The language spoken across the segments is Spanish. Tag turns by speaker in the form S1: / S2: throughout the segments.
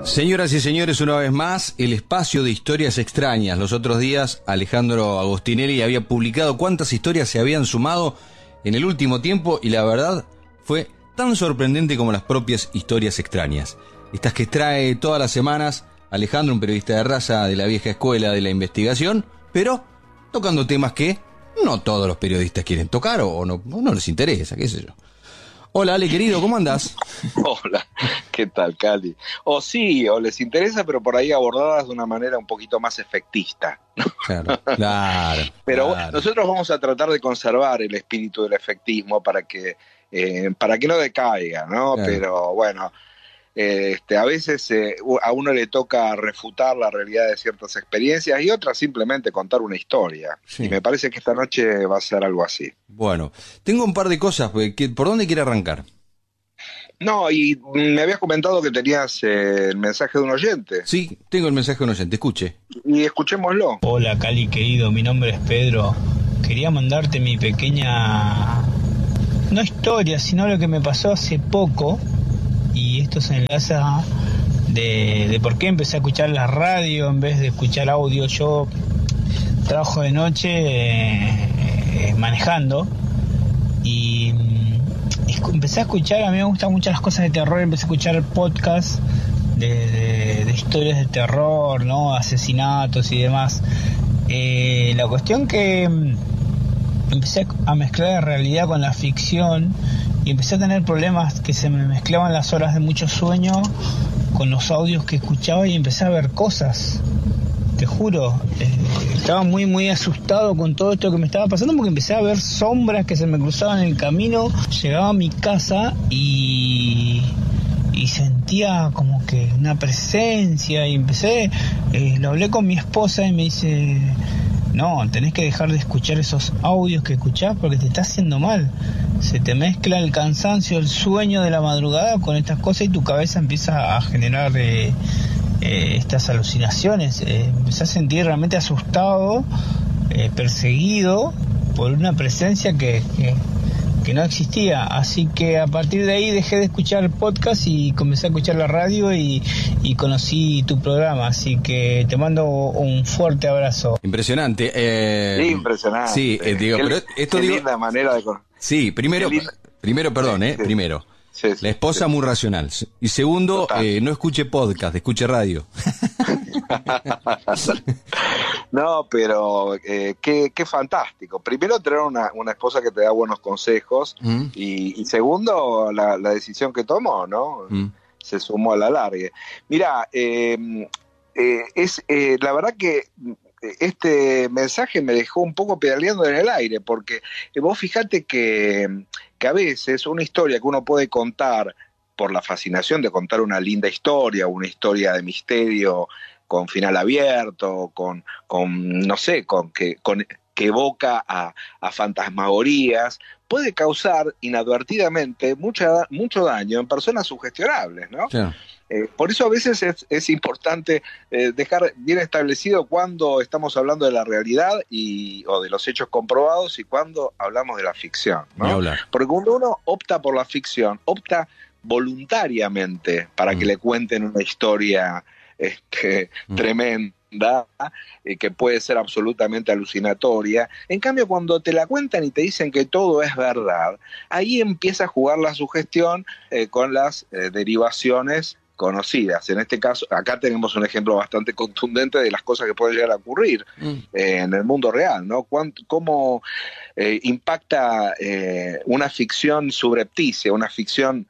S1: Señoras y señores, una vez más, el espacio de historias extrañas. Los otros días, Alejandro Agostinelli había publicado cuántas historias se habían sumado en el último tiempo y la verdad fue tan sorprendente como las propias historias extrañas. Estas que trae todas las semanas Alejandro, un periodista de raza de la vieja escuela de la investigación, pero tocando temas que no todos los periodistas quieren tocar o no les interesa, qué sé yo. Hola Ale, querido, ¿cómo andás?
S2: Hola, ¿qué tal, Cali? O les interesa, pero por ahí abordadas de una manera un poquito más efectista, ¿no?
S1: Claro.
S2: Pero nosotros vamos a tratar de conservar el espíritu del efectismo para que no decaiga, ¿no? Claro. Pero bueno, a veces a uno le toca refutar la realidad de ciertas experiencias y otras simplemente contar una historia. Sí. Y me parece que esta noche va a ser algo así.
S1: Bueno, tengo un par de cosas. ¿Por dónde quiere arrancar?
S2: No, y me habías comentado que tenías el mensaje de un oyente.
S1: Sí, tengo el mensaje de un oyente, escuche.
S2: Y escuchémoslo.
S3: Hola Cali querido, mi nombre es Pedro. Quería mandarte mi pequeña, no historia, sino lo que me pasó hace poco. Y esto se enlaza de por qué empecé a escuchar la radio en vez de escuchar audio. Yo trabajo de noche manejando y empecé a escuchar, a mí me gustan mucho las cosas de terror, empecé a escuchar podcasts de historias de terror, ¿no? Asesinatos y demás. La cuestión que empecé a mezclar la realidad con la ficción y empecé a tener problemas que se me mezclaban las horas de mucho sueño con los audios que escuchaba y empecé a ver cosas. Te juro, estaba muy asustado con todo esto que me estaba pasando porque empecé a ver sombras que se me cruzaban en el camino. Llegaba a mi casa y sentía como que una presencia y empecé, lo hablé con mi esposa y me dice: no, tenés que dejar de escuchar esos audios que escuchás porque te está haciendo mal. Se te mezcla el cansancio, el sueño de la madrugada con estas cosas y tu cabeza empieza a generar estas alucinaciones. Empecé a sentir realmente asustado, perseguido por una presencia que no existía. Así que a partir de ahí dejé de escuchar podcast y comencé a escuchar la radio y conocí tu programa. Así que te mando un fuerte abrazo.
S1: Impresionante.
S2: Sí, impresionante.
S1: Sí, digo, pero esto digo.
S2: Linda manera de.
S1: Sí, primero, perdón,
S2: sí.
S1: Primero.
S2: Sí,
S1: la esposa muy racional. Y segundo, no escuche podcast, escuche radio.
S2: No, pero qué fantástico. Primero, tener una esposa que te da buenos consejos y segundo, la decisión que tomó, ¿no? Se sumó a la larga. Mira, la verdad que este mensaje me dejó un poco pedaleando en el aire, porque vos fijate que a veces una historia que uno puede contar por la fascinación de contar una linda historia, una historia de misterio con final abierto, que evoca a fantasmagorías, puede causar inadvertidamente mucho daño en personas sugestionables, ¿no? Sí. Por eso a veces es importante dejar bien establecido cuándo estamos hablando de la realidad o de los hechos comprobados y cuándo hablamos de la ficción, ¿no? Porque cuando uno opta por la ficción, opta voluntariamente para que le cuenten una historia tremenda, que puede ser absolutamente alucinatoria. En cambio, cuando te la cuentan y te dicen que todo es verdad, ahí empieza a jugar la sugestión con las derivaciones conocidas. En este caso, acá tenemos un ejemplo bastante contundente de las cosas que pueden llegar a ocurrir en el mundo real, ¿no? Cómo impacta una ficción subrepticia, una ficción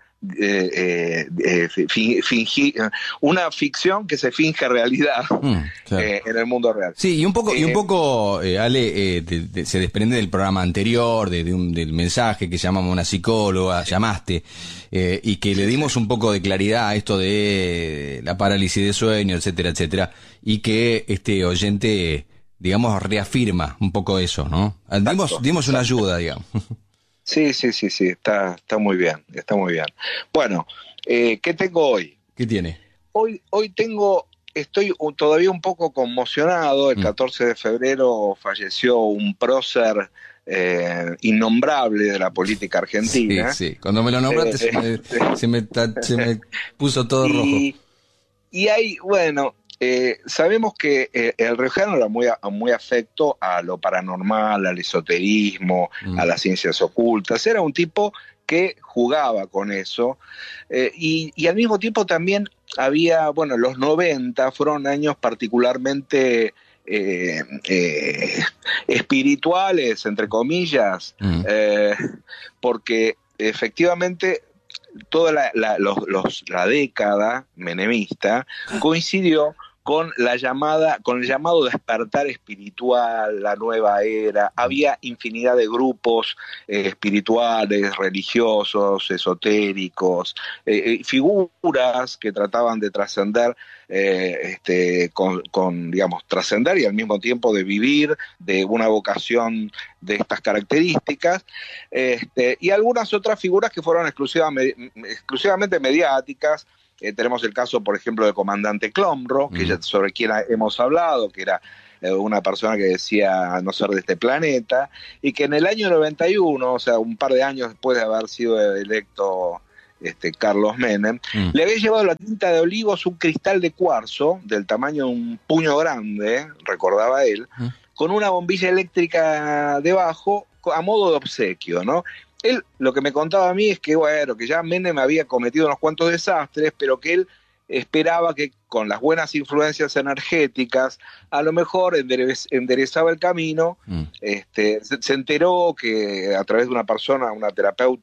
S2: una ficción que se finge realidad en el mundo real.
S1: Sí, y un poco Ale, se desprende del programa anterior, del mensaje que llamamos una psicóloga, llamaste, y que le dimos un poco de claridad a esto de la parálisis de sueño, etcétera, etcétera, y que este oyente, digamos, reafirma un poco eso, ¿no? Dimos una ayuda, digamos.
S2: Sí, está muy bien, está muy bien. Bueno, ¿qué tengo hoy?
S1: ¿Qué tiene?
S2: Hoy estoy todavía un poco conmocionado. El 14 de febrero falleció un prócer innombrable de la política argentina.
S1: Sí, cuando me lo nombraste se me puso todo rojo.
S2: Y ahí, bueno, sabemos que el riojano era muy afecto a lo paranormal, al esoterismo, a las ciencias ocultas. Era un tipo que jugaba con eso. Y al mismo tiempo también había, bueno, los 90 fueron años particularmente espirituales, entre comillas, porque efectivamente toda la década menemista coincidió con con el llamado despertar espiritual, la nueva era. Había infinidad de grupos espirituales, religiosos, esotéricos, figuras que trataban de trascender, digamos, trascender y al mismo tiempo de vivir de una vocación de estas características, y algunas otras figuras que fueron exclusivamente mediáticas. Tenemos el caso, por ejemplo, del comandante Clomro, sobre quien hemos hablado, que era una persona que decía no ser de este planeta, y que en el año 91, o sea, un par de años después de haber sido electo Carlos Menem, le había llevado a la Quinta de Olivos un cristal de cuarzo del tamaño de un puño grande, recordaba él, con una bombilla eléctrica debajo a modo de obsequio, ¿no? Él lo que me contaba a mí es que, bueno, que ya Menem había cometido unos cuantos desastres, pero que él esperaba que con las buenas influencias energéticas a lo mejor enderezaba el camino. Se enteró que a través de una persona, una terapeuta